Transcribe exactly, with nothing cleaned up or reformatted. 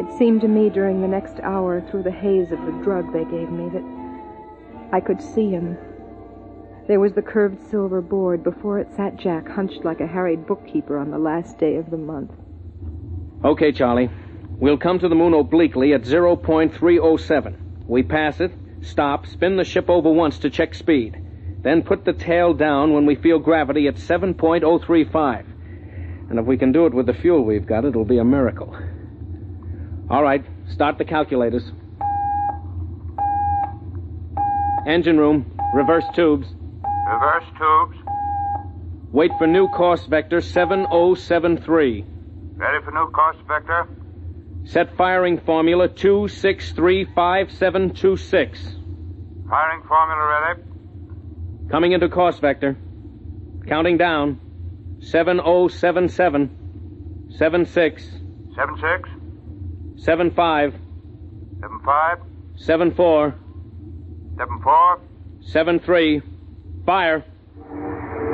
It seemed to me during the next hour, through the haze of the drug they gave me, that I could see him. There was the curved silver board. Before it sat Jack, hunched like a harried bookkeeper on the last day of the month. Okay, Charlie. We'll come to the moon obliquely at zero point three oh seven. We pass it, stop, spin the ship over once to check speed. Then put the tail down when we feel gravity at seven point oh three five. And if we can do it with the fuel we've got, it'll be a miracle. All right, start the calculators. Engine room, reverse tubes. Reverse tubes. Wait for new course vector seven oh seven three. Ready for new course vector. Set firing formula two six three five seven two six. Firing formula ready. Coming into course vector. Counting down. seven oh seven seven. seven six. Seven six. seven five. Seven five. seven four. Seven four. seven three. Fire.